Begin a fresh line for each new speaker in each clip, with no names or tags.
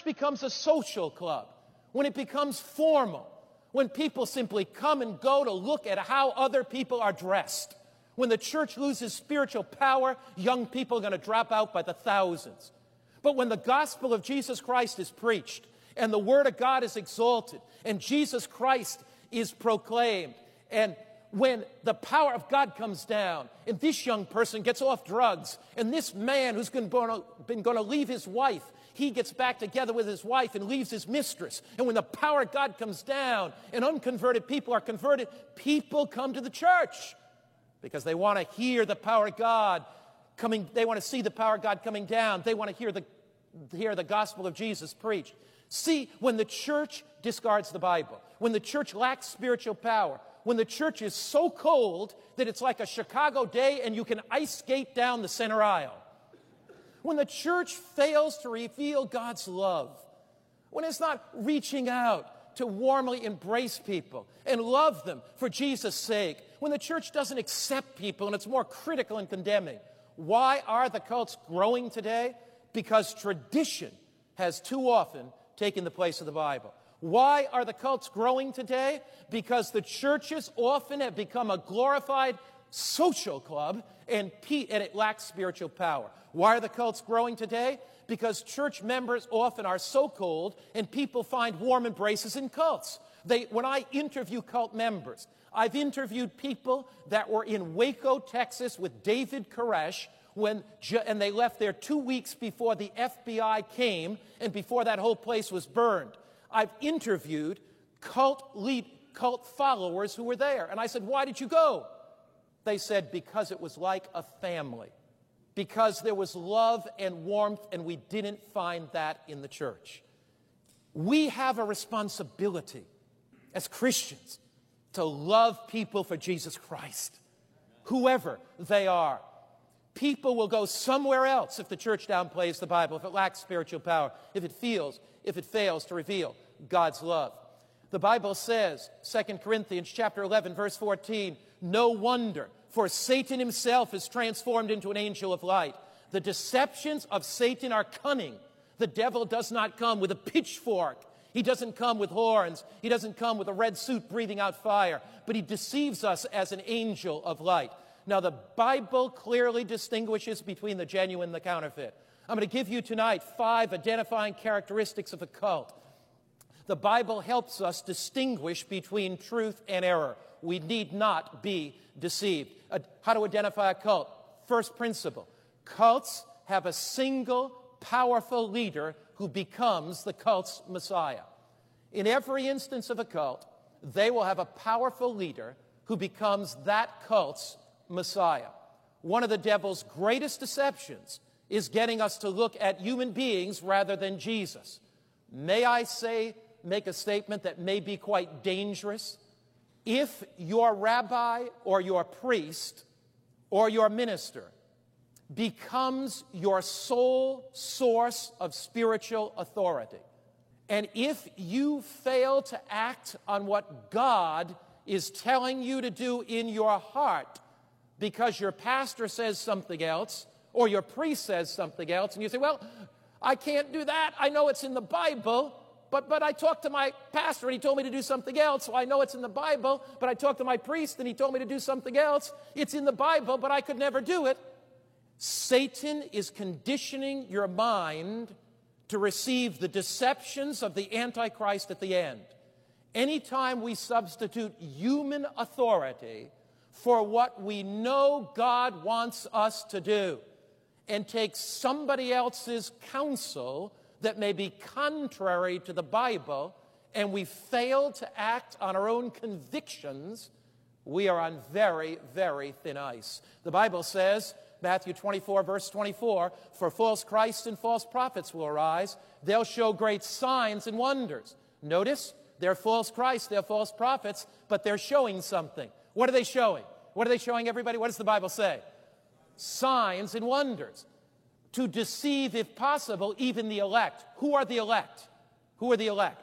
becomes a social club, when it becomes formal, when people simply come and go to look at how other people are dressed, when the church loses spiritual power, young people are going to drop out by the thousands. But when the gospel of Jesus Christ is preached, and the word of God is exalted, and Jesus Christ is proclaimed, and when the power of God comes down, and this young person gets off drugs, and this man who's been going to leave his wife, he gets back together with his wife and leaves his mistress. And when the power of God comes down and unconverted people are converted, people come to the church because they want to hear the power of God coming. They want to see the power of God coming down. They want to hear the gospel of Jesus preached. See, when the church discards the Bible, when the church lacks spiritual power, when the church is so cold that it's like a Chicago day and you can ice skate down the center aisle, when the church fails to reveal God's love, when it's not reaching out to warmly embrace people and love them for Jesus' sake, when the church doesn't accept people and it's more critical and condemning, why are the cults growing today? Because tradition has too often taken the place of the Bible. Why are the cults growing today? Because the churches often have become a glorified social club and it lacks spiritual power. Why are the cults growing today? Because church members often are so cold and people find warm embraces in cults. When I interview cult members, I've interviewed people that were in Waco, Texas with David Koresh, and they left there 2 weeks before the FBI came and before that whole place was burned. I've interviewed cult followers who were there. And I said, why did you go? They said, because it was like a family. Because there was love and warmth, and we didn't find that in the church. We have a responsibility as Christians to love people for Jesus Christ, whoever they are. People will go somewhere else if the church downplays the Bible, if it lacks spiritual power, if it fails to reveal God's love. The Bible says, 2 Corinthians chapter 11, verse 14, no wonder, for Satan himself is transformed into an angel of light. The deceptions of Satan are cunning. The devil does not come with a pitchfork. He doesn't come with horns. He doesn't come with a red suit breathing out fire. But he deceives us as an angel of light. Now, the Bible clearly distinguishes between the genuine and the counterfeit. I'm going to give you tonight 5 identifying characteristics of a cult. The Bible helps us distinguish between truth and error. We need not be deceived. How to identify a cult? First principle. Cults have a single powerful leader who becomes the cult's Messiah. In every instance of a cult, they will have a powerful leader who becomes that cult's Messiah. One of the devil's greatest deceptions is getting us to look at human beings rather than Jesus. May I make a statement that may be quite dangerous? If your rabbi or your priest or your minister becomes your sole source of spiritual authority, and if you fail to act on what God is telling you to do in your heart because your pastor says something else or your priest says something else, and you say, well, I can't do that. I know it's in the Bible, but I talked to my pastor and he told me to do something else, so I know it's in the Bible, but I talked to my priest and he told me to do something else. It's in the Bible, but I could never do it. Satan is conditioning your mind to receive the deceptions of the Antichrist at the end. Anytime we substitute human authority for what we know God wants us to do and take somebody else's counsel that may be contrary to the Bible, and we fail to act on our own convictions, we are on very, very thin ice. The Bible says, Matthew 24, verse 24, for false Christs and false prophets will arise. They'll show great signs and wonders. Notice, they're false Christs, they're false prophets, but they're showing something. What are they showing? What are they showing, everybody? What does the Bible say? Signs and wonders. To deceive, if possible, even the elect. Who are the elect? Who are the elect?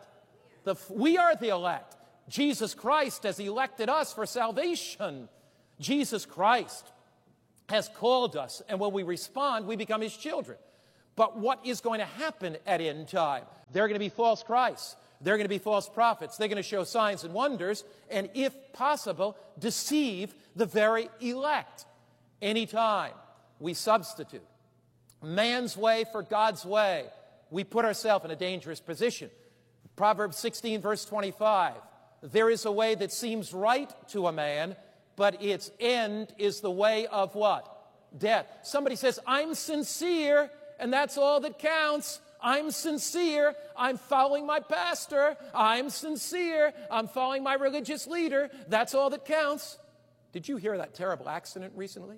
We are the elect. Jesus Christ has elected us for salvation. Jesus Christ has called us, and when we respond, we become his children. But what is going to happen at end time? There are going to be false Christs. There are going to be false prophets. They're going to show signs and wonders, and if possible, deceive the very elect. Anytime we substitute man's way for God's way, we put ourselves in a dangerous position. Proverbs 16, verse 25. There is a way that seems right to a man, but its end is the way of what? Death. Somebody says, I'm sincere, and that's all that counts. I'm sincere. I'm following my pastor. I'm sincere. I'm following my religious leader. That's all that counts. Did you hear that terrible accident recently?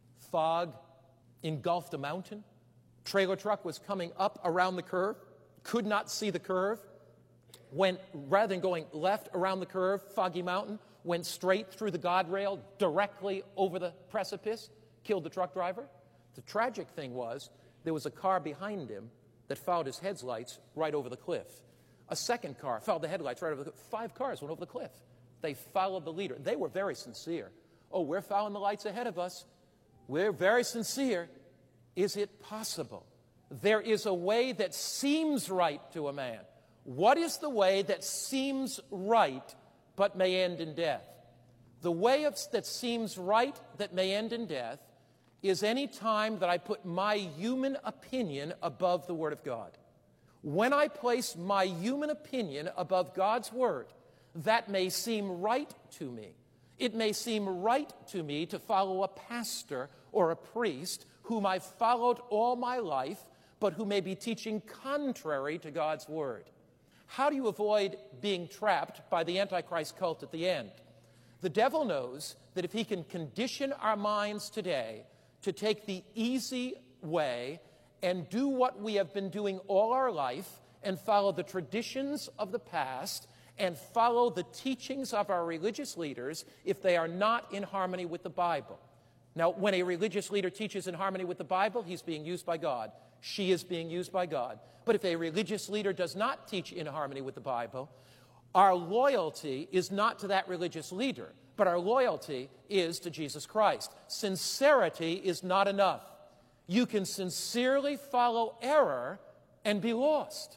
Fog engulfed a mountain. Trailer truck was coming up around the curve, could not see the curve. Went, rather than going left around the curve, Foggy Mountain, went straight through the guardrail, directly over the precipice, killed the truck driver. The tragic thing was, there was a car behind him that followed his headlights right over the cliff. A second car followed the headlights right over the cliff. 5 cars went over the cliff. They followed the leader. They were very sincere. Oh, we're following the lights ahead of us. We're very sincere. Is it possible? There is a way that seems right to a man. What is the way that seems right but may end in death? The way that seems right that may end in death is any time that I put my human opinion above the Word of God. When I place my human opinion above God's Word, that may seem right to me. It may seem right to me to follow a pastor or a priest whom I've followed all my life, but who may be teaching contrary to God's Word. How do you avoid being trapped by the Antichrist cult at the end? The devil knows that if he can condition our minds today to take the easy way and do what we have been doing all our life and follow the traditions of the past and follow the teachings of our religious leaders if they are not in harmony with the Bible. Now, when a religious leader teaches in harmony with the Bible, he's being used by God. She is being used by God. But if a religious leader does not teach in harmony with the Bible, our loyalty is not to that religious leader, but our loyalty is to Jesus Christ. Sincerity is not enough. You can sincerely follow error and be lost.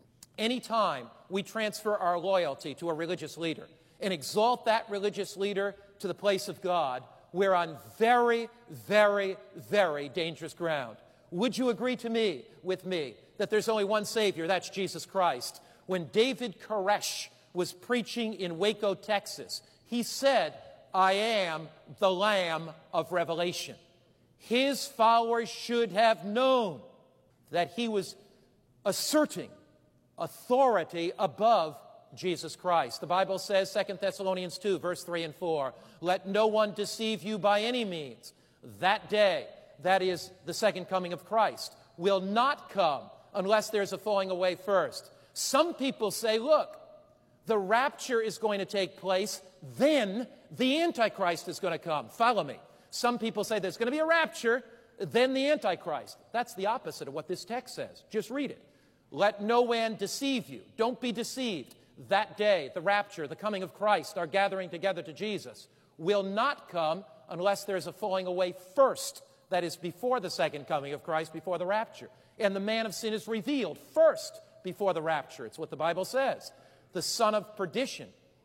Anytime we transfer our loyalty to a religious leader and exalt that religious leader to the place of God, we're on very, very, very dangerous ground. Would you agree with me, that there's only one Savior, that's Jesus Christ? When David Koresh was preaching in Waco, Texas, he said, I am the Lamb of Revelation. His followers should have known that he was asserting authority above Jesus Christ. The Bible says, 2 Thessalonians 2, verse 3 and 4, let no one deceive you by any means. That day, that is the second coming of Christ, will not come unless there's a falling away first. Some people say, look, the rapture is going to take place, then the Antichrist is going to come. Follow me. Some people say there's going to be a rapture, then the Antichrist. That's the opposite of what this text says. Just read it. Let no man deceive you. Don't be deceived. That day, the rapture, the coming of Christ, our gathering together to Jesus, will not come unless there's a falling away first. That is before the second coming of Christ, before the rapture. And the man of sin is revealed first before the rapture. It's what the Bible says. The son of perdition,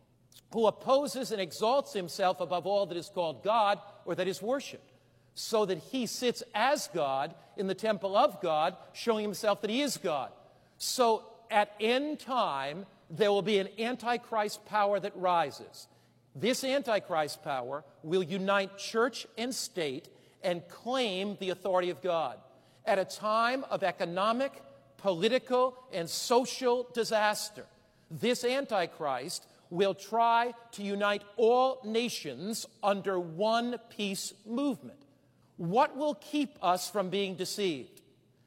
who opposes and exalts himself above all that is called God or that is worshipped, so that he sits as God in the temple of God, showing himself that he is God. So at end time, there will be an Antichrist power that rises. This Antichrist power will unite church and state and claim the authority of God. At a time of economic, political, and social disaster, this Antichrist will try to unite all nations under one peace movement. What will keep us from being deceived?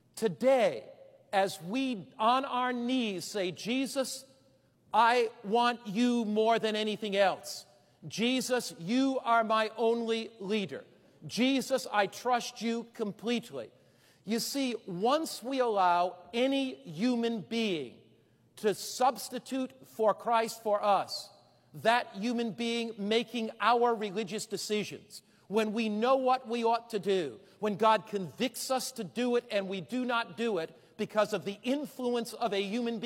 Today, as we on our knees say, Jesus, I want you more than anything else. Jesus, you are my only leader. Jesus, I trust you completely. You see, once we allow any human being to substitute for Christ for us, that human being making our religious decisions, when we know what we ought to do, when God convicts us to do it and we do not do it because of the influence of a human being.